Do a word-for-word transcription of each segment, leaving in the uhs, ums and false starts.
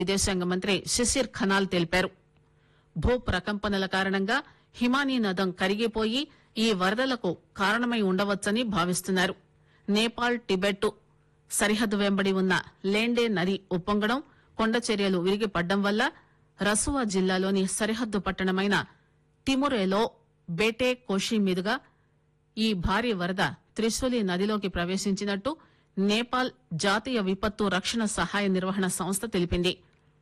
విదేశాంగ మంత్రి శిశిర్ ఖనాల్ తెలిపారు. భూ ప్రకంపనల కారణంగా హిమానీ నదం కరిగిపోయి ఈ వరదలకు కారణమై ఉండవచ్చని భావిస్తున్నారు. నేపాల్ టిబెట్ సరిహద్దు వెంబడి ఉన్న లేండే నది ఉప్పొంగడం, కొండచర్యలు విరిగిపడ్డం వల్ల రసువా జిల్లాలోని సరిహద్దు పట్టణమైన తిమురేలో బేటే కోషి మీదుగా ఈ భారీ వరద త్రిశూలి నదిలోకి ప్రవేశించినట్టు నేపాల్ జాతీయ విపత్తు రక్షణ సహాయ నిర్వహణ సంస్థ తెలిపింది.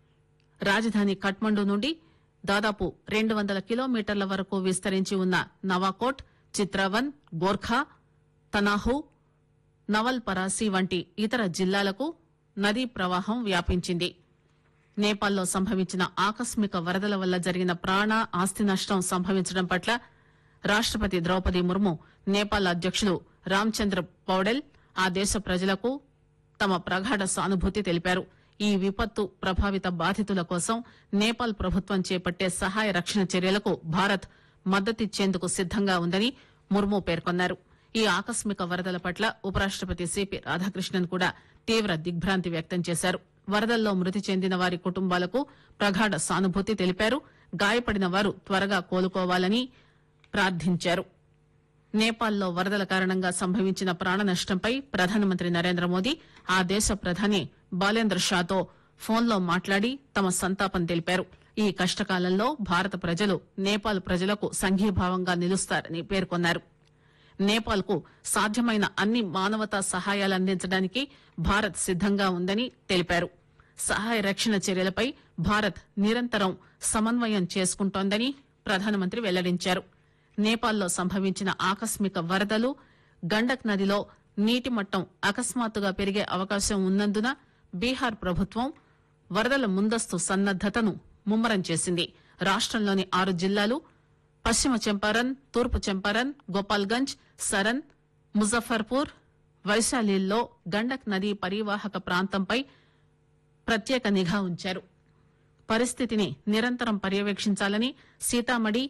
రాజధాని కఠ్మండు నుండి దాదాపు రెండు వందల కిలోమీటర్ల వరకు విస్తరించి ఉన్న నవాకోట్, చిత్రవన్, గోర్ఖా, తనాహు, నవల్ పరాసి వంటి ఇతర జిల్లాలకు నదీ ప్రవాహం వ్యాపించింది. నేపాల్లో సంభవించిన ఆకస్మిక వరదల వల్ల జరిగిన ప్రాణ ఆస్తి నష్టం సంభవించడం పట్ల రాష్టపతి ద్రౌపది ముర్ము, నేపాల్ అధ్యకుడు రామ్చంద్ర పౌడెల్ ఆ దేశ ప్రజలకు తమ ప్రగాఢ సానుభూతి తెలిపారు. ఈ విపత్తు ప్రభావిత బాధితుల కోసం నేపాల్ ప్రభుత్వం చేపట్టే సహాయ రక్షణ చర్యలకు భారత్ మద్దతిచ్చేందుకు సిద్దంగా ఉందని ముర్ము పేర్కొన్నారు. ఈ ఆకస్మిక వరదల పట్ల ఉపరాష్టపతి సిపి రాధాకృష్ణన్ కూడా తీవ్ర దిగ్భ్రాంతి వ్యక్తం చేశారు. వరదల్లో మృతి చెందిన వారి కుటుంబాలకు ప్రగాఢ సానుభూతి తెలిపారు. గాయపడిన వారు త్వరగా కోలుకోవాలని ప్రార్థించారు. నేపాల్లో వరదల కారణంగా సంభవించిన ప్రాణ నష్టంపై ప్రధానమంత్రి నరేంద్ర మోదీ ఆ దేశ ప్రధాని బాలేంద్ర షాతో ఫోన్లో మాట్లాడి తమ సంతాపం తెలిపారు. ఈ కష్టకాలంలో భారత ప్రజలు నేపాల్ ప్రజలకు సంఘీభావంగా నిలుస్తారని పేర్కొన్నారు. నేపాల్ కు సాధ్యమైన అన్ని మానవతా సహాయాలందించడానికి భారత్ సిద్దంగా ఉందని తెలిపారు. సహాయ రక్షణ చర్యలపై భారత్ నిరంతరం సమన్వయం చేసుకుంటోందని ప్రధానమంత్రి వెల్లడించారు. నేపాల్లో సంభవించిన ఆకస్మిక వరదలు, గండక్ నదిలో నీటి మట్టం అకస్మాత్తుగా పెరిగే అవకాశం ఉన్నందున బీహార్ ప్రభుత్వం వరదల ముందస్తు సన్నద్దతను ముమ్మరం చేసింది. రాష్టంలోని ఆరు జిల్లాలు పశ్చిమ చంపారన్, తూర్పు చంపారన్, గోపాల్గంజ్, సరన్, ముజఫర్పూర్, వైశాలిల్లో గండక్ నదీ పరివాహక ప్రాంతంపై ప్రత్యేక నిఘా ఉంచారు. పరిస్థితిని నిరంతరం పర్యవేక్షించాలని సీతామఢి,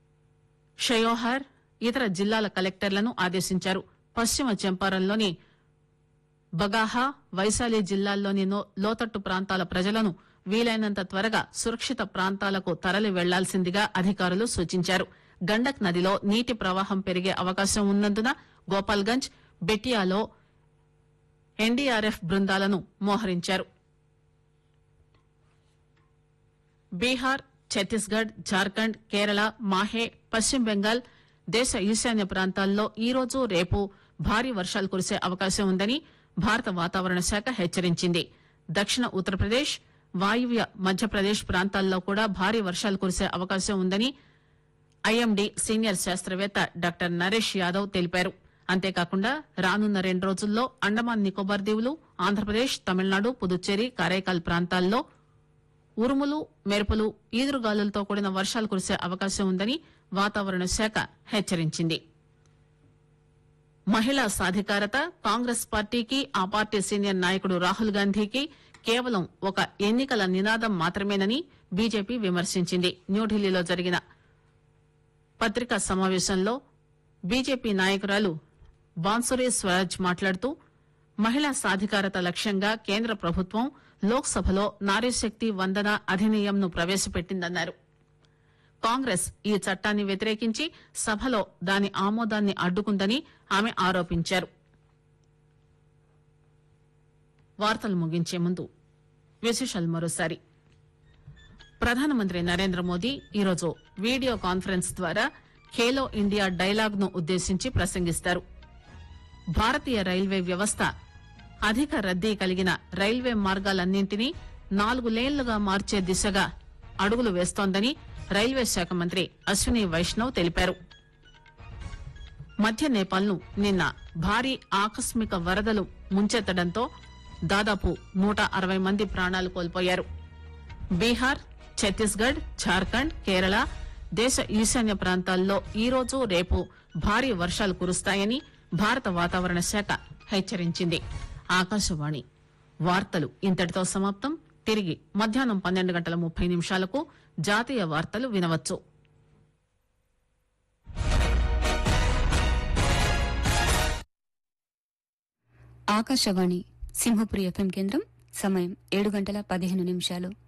షయోహార్, ఇతర జిల్లాల కలెక్టర్లను ఆదేశించారు. పశ్చిమ చంపారన్లోని బగాహా, వైశాలి జిల్లాల్లోని లోతట్టు ప్రాంతాల ప్రజలను వీలైనంత త్వరగా సురక్షిత ప్రాంతాలకు తరలి వెళ్లాల్సిందిగా అధికారులు సూచించారు. గండక్ నదిలో నీటి ప్రవాహం పెరిగే అవకాశం ఉన్నందున గోపాల్గంజ్, బెటియాలో ఎన్డీఆర్ఎఫ్ బృందాలను మోహరించారు. బీహార్, ఛత్తీస్గఢ్, జార్ఖండ్, కేరళ, మాహే, పశ్చిమ బెంగాల్, దేశ ఈశాన్య ప్రాంతాల్లో ఈరోజు, రేపు భారీ వర్షాలు కురిసే అవకాశం ఉందని భారత వాతావరణ శాఖ హెచ్చరించింది. దక్షిణ ఉత్తరప్రదేశ్, వాయువ్య మధ్యప్రదేశ్ ప్రాంతాల్లో కూడా భారీ వర్షాలు కురిసే అవకాశం ఉందని ఐఎండీ సీనియర్ శాస్త్రవేత్త డాక్టర్ నరేష్ యాదవ్ తెలిపారు. అంతేకాకుండా రానున్న రెండు రోజుల్లో అండమాన్ నికోబార్ దీవులు, ఆంధ్రప్రదేశ్, తమిళనాడు, పుదుచ్చేరి, కారైకాల్ ప్రాంతాల్లో ఉరుములు, మెరుపులు, ఈదురుగాలులతో కూడిన వర్షాలు కురిసే అవకాశం ఉందని వాతావరణ శాఖ హెచ్చరించింది. మహిళా సాధికారత కాంగ్రెస్ పార్టీకి, ఆ పార్టీ సీనియర్ నాయకుడు రాహుల్ గాంధీకి కేవలం ఒక ఎన్నికల నినాదం మాత్రమేనని బీజేపీ విమర్శించింది. న్యూఢిల్లీలో జరిగిన పత్రికా సమావేశంలో బీజేపీ నాయకురాలు బాన్సురి స్వరాజ్ మాట్లాడుతూ మహిళా సాధికారత లక్ష్యంగా కేంద్ర ప్రభుత్వం లోక్సభలో నారీశక్తి వందన అధినియంను ప్రవేశపెట్టిందన్నారు. కాంగ్రెస్ ఈ చట్టాన్ని వ్యతిరేకించి సభలో దాని ఆమోదాన్ని అడ్డుకుందని ఆమె ఆరోపించారు. వార్తలు ముగించే ముందు విశేషాలు మరోసారి. ప్రధానమంత్రి నరేంద్ర మోదీ ఈరోజు వీడియో కాన్ఫరెన్స్ ద్వారా ఖేలో ఇండియా డైలాగ్ ను ఉద్దేశించి ప్రసంగిస్తారు. భారతీయ రైల్వే వ్యవస్థ అధిక రద్దీ కలిగిన రైల్వే మార్గాలన్నింటినీ నాలుగు లేన్లుగా మార్చే దిశగా అడుగులు వేస్తోందని రైల్వే శాఖ మంత్రి అశ్విని వైష్ణవ్ తెలిపారు. మధ్య నేపాల్ను నిన్న భారీ ఆకస్మిక వరదలు ముంచెత్తడంతో దాదాపు నూట అరవై మంది ప్రాణాలు కోల్పోయారు. బీహార్, ఛత్తీస్గఢ్, జార్ఖండ్, కేరళ, దేశ ఈశాన్య ప్రాంతాల్లో ఈరోజు, రేపు భారీ వర్షాలు కురుస్తాయని భారత వాతావరణ శాఖ హెచ్చరించింది. ఆకాశవాణి వార్తలు ఇంతటితో సమాప్తం. తిరిగి మధ్యాహ్నం పన్నెండు గంటల ముప్పై నిమిషాలకు జాతీయ వార్తలు వినవచ్చు. ఆకాశవాణి సింహపురి ఎఫ్ఎం కేంద్రం సమయం ఏడు గంటల పదిహేను నిమిషాలు